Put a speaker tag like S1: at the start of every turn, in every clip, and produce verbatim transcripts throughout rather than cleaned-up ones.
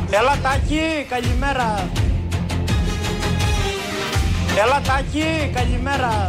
S1: Έλα Τάκη, καλημέρα. Έλα Τάκη, καλημέρα.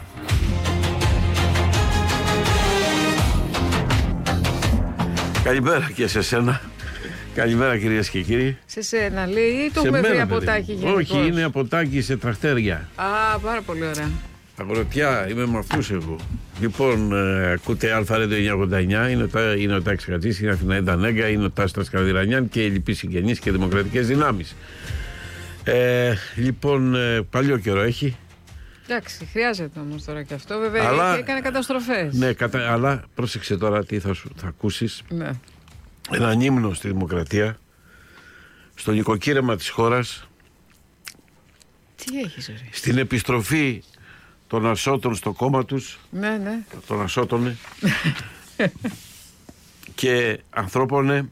S2: Καλημέρα και σε σένα. Καλημέρα κυρίες και κύριοι.
S3: Σε σένα λέει ή το έχουμε βρει από Τάκη γενικώς?
S2: Όχι, είναι από Τάκη σε τραχτέρια.
S3: Α, πάρα πολύ ωραία.
S2: Αγροτιά, είμαι με αυτούς εγώ. Λοιπόν, ε, ακούτε Αλφα Radio εννιακόσια ογδόντα εννιά, είναι, είναι ο Τάκης Χατζής, είναι Αθηνά Εντανέγκα, είναι ο Τάστας Καδηρανιάν και οι λοιποί συγγενείς και δημοκρατικές δυνάμεις. Ε, λοιπόν, ε, παλιό καιρό έχει. Εντάξει,
S3: χρειάζεται όμως τώρα και αυτό, βέβαια,
S2: αλλά,
S3: και έκανε καταστροφές.
S2: Ναι, κατα, αλλά πρόσεξε τώρα τι θα, σου, θα ακούσεις.
S3: Ναι.
S2: Έναν ύμνο στη δημοκρατία, στο νοικοκύρεμα της χώρας.
S3: Τι έχεις, ρε?
S2: Στην επιστροφή των ασώτων στο κόμμα τους.
S3: Ναι, ναι.
S2: Των ασώτων και ανθρώπων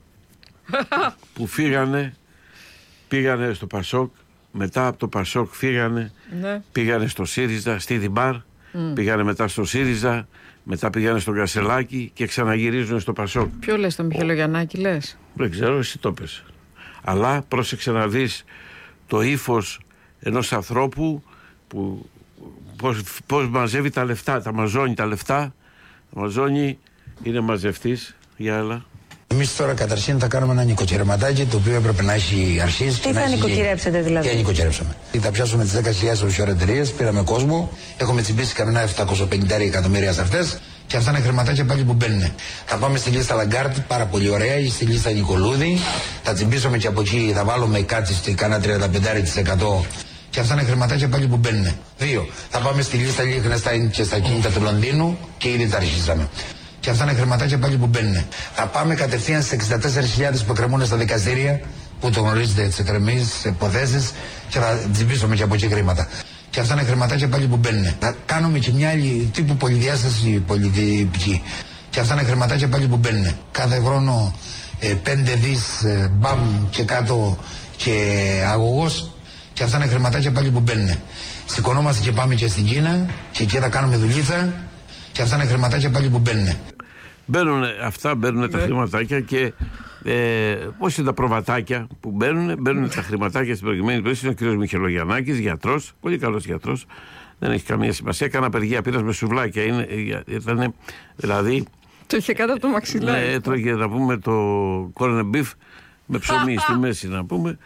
S2: που φύγανε, πήγανε στο Πασόκ, μετά από το Πασόκ φύγανε,
S3: ναι.
S2: πήγανε στο ΣΥΡΙΖΑ, στη Δημάρ, mm. πήγανε μετά στο ΣΥΡΙΖΑ, μετά πήγανε στο Κασελάκι και ξαναγυρίζουν στο Πασόκ.
S3: Ποιο λες, τον Μιχελογιαννάκη λες?
S2: Δεν ξέρω, εσύ το πες. Αλλά πρόσεξε να δεις το ύφος ενός ανθρώπου που πώς, πώς μαζεύει τα λεφτά, τα μαζώνει τα λεφτά, τα μαζώνει, είναι μαζευτής. Για έλα.
S4: Εμείς τώρα καταρχήν θα κάνουμε ένα νοικοκυρεματάκι το οποίο έπρεπε να έχει αρχίσει.
S5: Τι θα νοικοκυρέψετε δηλαδή?
S4: Τι νοικοκυρέψαμε. Θα πιάσουμε τις δέκα χιλιάδες offshore εταιρείες, πήραμε κόσμο, έχουμε τσιμπήσει κανένα επτακόσια πενήντα εκατομμύρια σε αυτές και αυτά είναι χρηματάκια πάλι που μπαίνουν. Θα πάμε στη λίστα Λαγκάρτ, πάρα πολύ ωραία, ή στη λίστα Νικολούδη. Θα τσιμπήσουμε και από εκεί, θα βάλουμε κάτι στη κάνα τριάντα πέντε τοις εκατό και αυτά είναι χρηματάκια πάλι που μπαίνουν. Δύο, θα πάμε στη λίστα Liechtenstein και στα κίνητα του Λονδίνου και ήδη τα αρχίσαμε. Και αυτά είναι χρηματάκια πάλι που μπαίνουν. Θα πάμε κατευθείαν στις εξήντα τέσσερις χιλιάδες που εκκρεμούν στα δικαστήρια, που το γνωρίζετε, τις εκκρεμείς υποθέσεις, και θα τσιμπήσουμε και από εκεί χρήματα. Και αυτά είναι χρηματάκια πάλι που μπαίνουν. Θα κάνουμε και μια άλλη τύπου πολυδιάσταση πολιτική. Και αυτά είναι χρηματάκια πάλι που μπαίνουν. Κάθε χρόνο ε, πέντε δις ε, μπαμ και κάτω και αγωγός. Και αυτά είναι χρηματάκια πάλι που μπαίνουν. Σηκωνόμαστε και πάμε και στην Κίνα και εκεί θα κάνουμε δουλίτσα. Και αυτά είναι χρηματάκια πάλι που μπαίνουν.
S2: Μπαίνουν αυτά, μπαίνουν τα χρηματάκια και ε, πώς είναι τα προβατάκια που μπαίνουν, μπαίνουν τα χρηματάκια στην προηγουμένη περίπτωση. Είναι ο κ. Μιχελογιαννάκης, γιατρός, πολύ καλός γιατρός. Δεν έχει καμία σημασία. Έκανε απεργία πείρας με σουβλάκια. Είναι, ήταν, δηλαδή.
S3: Το είχε κάτω από το μαξιλάρι.
S2: Ναι, έτρωγε να πούμε το corned beef με ψωμί στη μέση να πούμε.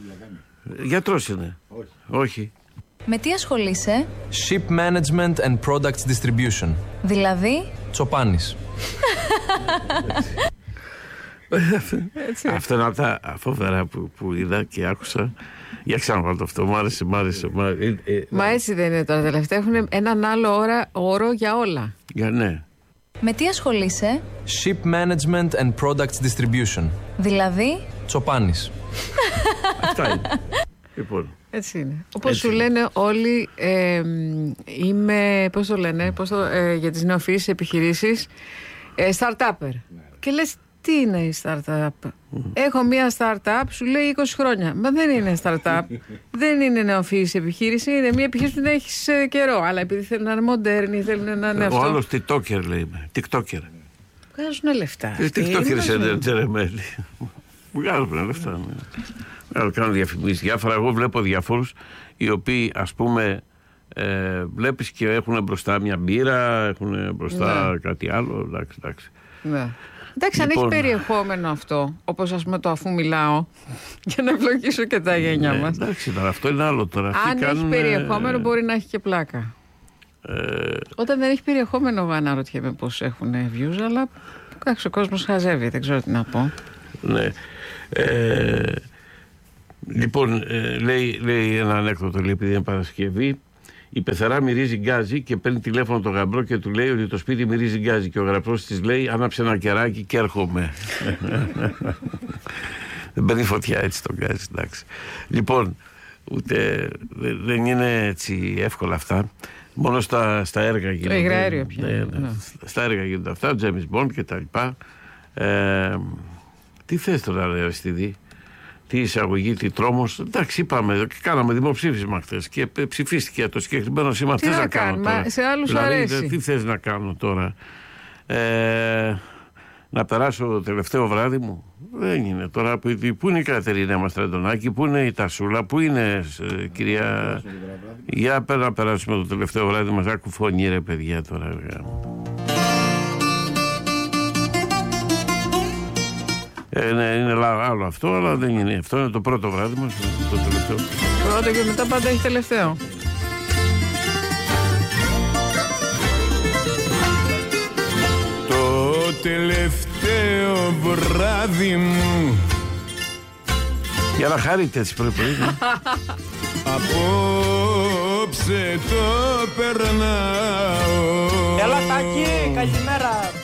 S2: Γιατρός είναι. Όχι. Όχι.
S5: Με τι ασχολείσαι?
S6: Ship Management and Products Distribution.
S5: Δηλαδή?
S6: Τσοπάνης.
S2: Αυτά είναι από τα φοβερά που, που είδα και άκουσα. Για ξαναβάλω αυτό, μου άρεσε, μου άρεσε.
S3: Μα έτσι δεν είναι τώρα τελευταία, έχουν έναν άλλο ώρα, όρο για όλα.
S2: Για ναι.
S5: Με τι ασχολείσαι?
S6: Ship Management and Products Distribution.
S5: Δηλαδή?
S6: Τσοπάνης.
S2: Αυτά είναι. Λοιπόν.
S3: Έτσι είναι. Όπως σου λένε όλοι, ε, είμαι, πώς το λένε, πώς το, ε, για τις νεοφυείς επιχειρήσεις, ε, start-upper. Ναι. Και λες, τι είναι η startup? Mm. Έχω μία startup, σου λέει είκοσι χρόνια. Μα δεν είναι startup, δεν είναι νεοφυής επιχείρηση, είναι μία επιχείρηση που δεν έχεις ε, καιρό. Αλλά επειδή θέλουν να είναι μοντέρνοι, θέλουν να είναι αυτό.
S2: Ο άλλος TikToker λέει, TikToker.
S3: Βγάζουν λεφτά.
S2: TikToker είναι τζερεμέλη. Βγάζουν λεφτά. Κάνω διαφημίσεις διάφορα. Εγώ βλέπω διάφορους οι οποίοι, ας πούμε, ε, βλέπεις και έχουν μπροστά μια μπύρα, έχουν μπροστά ναι. κάτι άλλο. Εντάξει, εντάξει.
S3: Ναι. Εντάξει, λοιπόν, αν έχει περιεχόμενο αυτό, όπως ας πούμε το αφού μιλάω, για να ευλογήσω και τα γένια ναι, μας.
S2: Εντάξει, τώρα, αυτό είναι άλλο τώρα.
S3: Αν
S2: κάνουν,
S3: έχει περιεχόμενο, ε, μπορεί να έχει και πλάκα. Ε, Όταν δεν έχει περιεχόμενο, εγώ αναρωτιέμαι πώς έχουν views, αλλά εντάξει, ο κόσμος χαζεύει, δεν ξέρω τι να πω.
S2: Ναι. Ε, Λοιπόν, ε, λέει, λέει ένα ανέκδοτο, λέει, επειδή είναι Παρασκευή, η πεθερά μυρίζει γκάζι και παίρνει τηλέφωνο τον γαμπρό και του λέει ότι το σπίτι μυρίζει γκάζι. Και ο γραμπρός της λέει, άναψε ένα κεράκι και έρχομαι. Δεν παίρνει φωτιά έτσι το γκάζι, εντάξει. Λοιπόν, ούτε δεν είναι έτσι εύκολα αυτά. Μόνο στα, στα έργα γίνονται.
S3: Υγραέριο πια.
S2: Ναι, ναι. Στα έργα γίνονται αυτά, James Bond και τα λοιπά. Ε, τι θες τώρα, ρε Αριστίδη? Τι εισαγωγή, τι τρόμος. Εντάξει, είπαμε, κάναμε δημοψήφισμα χθες και ψηφίστηκε το συγκεκριμένο σήμα.
S3: Τι να, να κάνουμε, σε άλλους δηλαδή, αρέσει.
S2: Τι θες να κάνω τώρα? Ε, να περάσω το τελευταίο βράδυ μου. Δεν είναι τώρα. Πού είναι η Κατερίνα Μαστραντονάκη, πού είναι η Τασούλα, πού είναι ε, κυρία. Για να περάσουμε το τελευταίο βράδυ μας. Άκου φωνή ρε παιδιά τώρα. Ε, ναι, είναι άλλο αυτό, αλλά δεν είναι. Αυτό είναι το πρώτο βράδυ μας, το τελευταίο.
S3: Πρώτο και μετά πάντα έχει τελευταίο.
S7: Το τελευταίο βράδυ μου.
S2: Για να χαρείτε έτσι πρωί πρωί.
S7: Απόψε το περνάω.
S1: Έλα Τάκη, καλημέρα.